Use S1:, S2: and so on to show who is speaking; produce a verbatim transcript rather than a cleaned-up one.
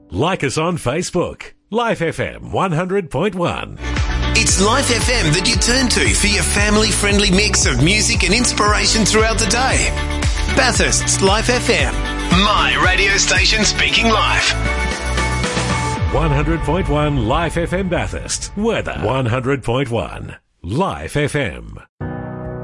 S1: Like us on Facebook. Life F M one hundred point one.
S2: It's Life F M that you turn to for your family-friendly mix of music and inspiration throughout the day. Bathurst's Life F M. My radio station speaking life.
S1: one hundred point one Life F M Bathurst. Weather one hundred point one Life F M.